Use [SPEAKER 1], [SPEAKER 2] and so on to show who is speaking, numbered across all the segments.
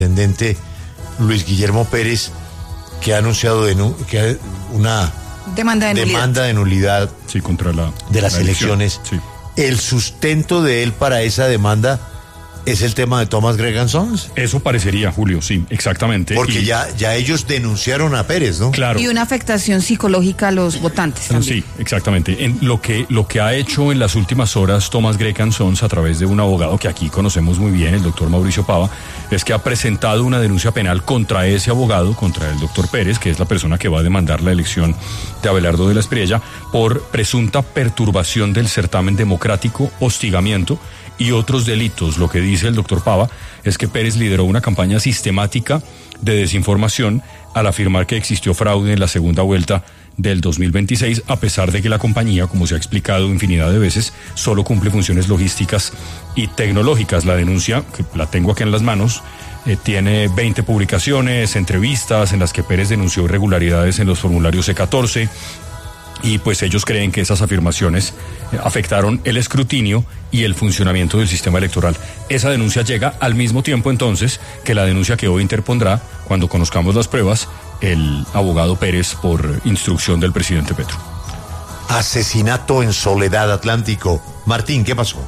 [SPEAKER 1] intendente Luis Guillermo Pérez, que ha anunciado una demanda de nulidad
[SPEAKER 2] sí, contra
[SPEAKER 1] de las elecciones.
[SPEAKER 2] Sí.
[SPEAKER 1] ¿El sustento de él para esa demanda es el tema de Thomas Greg & Sons?
[SPEAKER 2] Eso parecería, Julio, sí, exactamente.
[SPEAKER 1] Porque ya ellos denunciaron a Pérez, ¿no?
[SPEAKER 2] Claro.
[SPEAKER 3] Y una afectación psicológica a los votantes también.
[SPEAKER 2] Sí, exactamente. Lo que ha hecho en las últimas horas Thomas Greg & Sons, a través de un abogado que aquí conocemos muy bien, el doctor Mauricio Pava, es que ha presentado una denuncia penal contra ese abogado, contra el doctor Pérez, que es la persona que va a demandar la elección de Abelardo de la Espriella, por presunta perturbación del certamen democrático, hostigamiento y otros delitos. Lo que dice el doctor Pava es que Pérez lideró una campaña sistemática de desinformación al afirmar que existió fraude en la segunda vuelta del 2026, a pesar de que la compañía, como se ha explicado infinidad de veces, solo cumple funciones logísticas y tecnológicas. La denuncia, que la tengo aquí en las manos, tiene 20 publicaciones, entrevistas en las que Pérez denunció irregularidades en los formularios C14, y pues ellos creen que esas afirmaciones afectaron el escrutinio y el funcionamiento del sistema electoral. Esa denuncia llega al mismo tiempo entonces que la denuncia que hoy interpondrá, cuando conozcamos las pruebas, el abogado Pérez por instrucción del presidente Petro.
[SPEAKER 1] Asesinato en Soledad Atlántico. Martín, ¿qué pasó?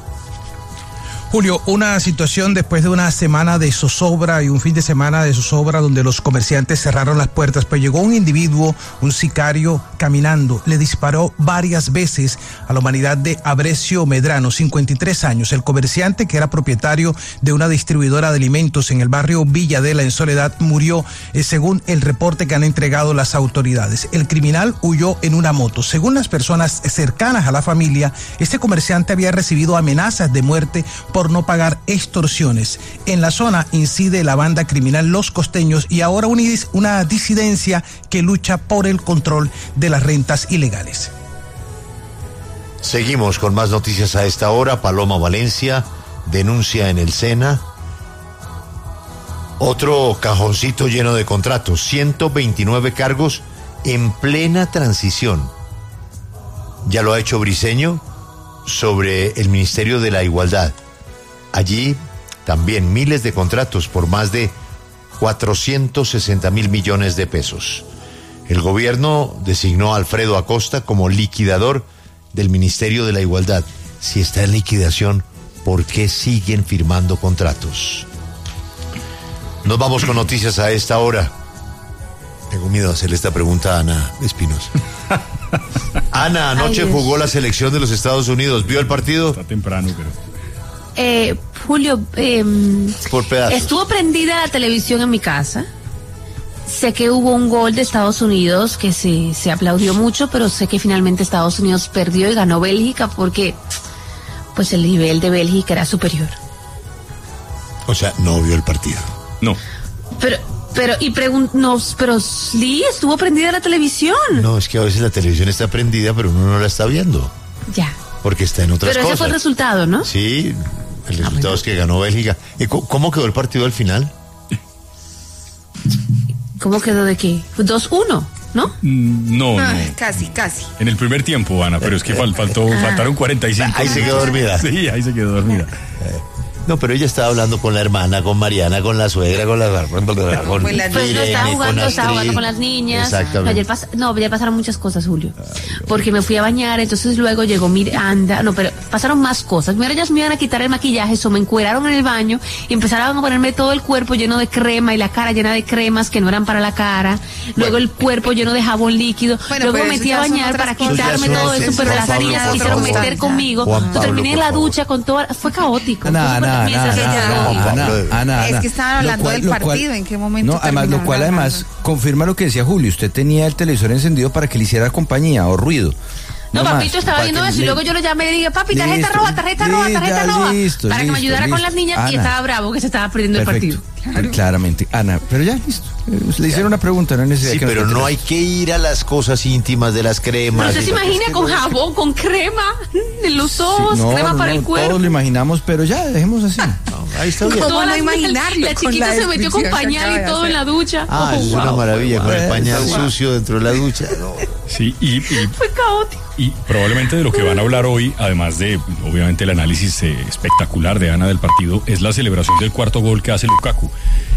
[SPEAKER 4] Julio, una situación después de una semana de zozobra y un fin de semana de zozobra donde los comerciantes cerraron las puertas, pues llegó un individuo, un sicario, caminando, le disparó varias veces a la humanidad de Abrecio Medrano, 53 años, el comerciante que era propietario de una distribuidora de alimentos en el barrio Villadela en Soledad, murió, según el reporte que han entregado las autoridades. El criminal huyó en una moto. Según las personas cercanas a la familia, este comerciante había recibido amenazas de muerte por no pagar extorsiones. En la zona incide la banda criminal Los Costeños y ahora una disidencia que lucha por el control de las rentas ilegales.
[SPEAKER 1] Seguimos con más noticias a esta hora. Paloma Valencia denuncia en el SENA otro cajoncito lleno de contratos, 129 cargos en plena transición. Ya lo ha hecho Briceño sobre el Ministerio de la Igualdad. Allí también miles de contratos por más de 460 mil millones de pesos. El gobierno designó a Alfredo Acosta como liquidador del Ministerio de la Igualdad. Si está en liquidación, ¿por qué siguen firmando contratos? Nos vamos con noticias a esta hora. Tengo miedo de hacerle esta pregunta a Ana Espinosa. Ana, anoche jugó la selección de los Estados Unidos. ¿Vio el partido?
[SPEAKER 2] Está temprano, pero...
[SPEAKER 5] Julio,
[SPEAKER 1] por pedazos.
[SPEAKER 5] Estuvo prendida la televisión en mi casa. Sé que hubo un gol de Estados Unidos que se aplaudió mucho, pero sé que finalmente Estados Unidos perdió y ganó Bélgica porque pues el nivel de Bélgica era superior.
[SPEAKER 1] O sea, no vio el partido.
[SPEAKER 2] No.
[SPEAKER 5] Pero sí, estuvo prendida la televisión.
[SPEAKER 1] No, es que a veces la televisión está prendida, pero uno no la está viendo.
[SPEAKER 5] Ya.
[SPEAKER 1] Porque está en otras cosas.
[SPEAKER 5] Pero ese fue el resultado, ¿no?
[SPEAKER 1] Sí, el resultado es que ganó Bélgica. ¿Cómo quedó el partido al final?
[SPEAKER 5] ¿Cómo quedó de qué? 2-1, ¿no?
[SPEAKER 2] No.
[SPEAKER 3] Casi.
[SPEAKER 2] En el primer tiempo, Ana, pero es que faltaron 45.
[SPEAKER 1] Ahí se quedó dormida.
[SPEAKER 2] Sí, ahí se quedó dormida.
[SPEAKER 1] No, pero ella estaba hablando con la hermana, con Mariana, con la suegra, con
[SPEAKER 5] Irene, estaba jugando con las niñas.
[SPEAKER 1] Exactamente.
[SPEAKER 5] Ayer pasaron muchas cosas, Julio. Porque me fui a bañar, entonces luego llegó Miranda. No, pero pasaron más cosas. Mira, ellas me iban a quitar el maquillaje, eso me encueraron en el baño y empezaron a ponerme todo el cuerpo lleno de crema y la cara llena de cremas que no eran para la cara. Luego el cuerpo lleno de jabón líquido. Luego me metí a bañar para quitarme todo eso, pero las niñas quisieron meter conmigo. Terminé en la ducha con toda... Fue caótico.
[SPEAKER 3] Ana, es que estaban hablando del partido, ¿en qué momento?
[SPEAKER 6] No, además, lo cual además confirma lo que decía Julio, usted tenía el televisor encendido para que le hiciera compañía o ruido.
[SPEAKER 5] No, papito estaba viendo eso y luego yo lo llamé y dije, papi, tarjeta roja, para que me ayudara con las niñas, Ana, y estaba bravo que se estaba perdiendo el partido.
[SPEAKER 6] Claro. Claramente, Ana, pero ya listo. Le hicieron una pregunta, no es necesidad.
[SPEAKER 1] Sí,
[SPEAKER 6] que
[SPEAKER 1] pero no hay que ir a las cosas íntimas de las cremas.
[SPEAKER 5] No se imagina con jabón, con crema en los ojos, crema para el cuerpo.
[SPEAKER 6] Todos lo imaginamos, pero ya, dejemos así.
[SPEAKER 1] Ahí está bien.
[SPEAKER 3] ¿Cómo no imaginarlo?
[SPEAKER 5] La chiquita se metió con pañal y todo en la ducha.
[SPEAKER 1] Es una maravilla, con el pañal sucio dentro de la ducha. No.
[SPEAKER 2] Sí, y
[SPEAKER 5] fue caótico.
[SPEAKER 2] Y probablemente de lo que van a hablar hoy, además de, obviamente, el análisis espectacular de Ana del partido, es la celebración del cuarto gol que hace Lukaku.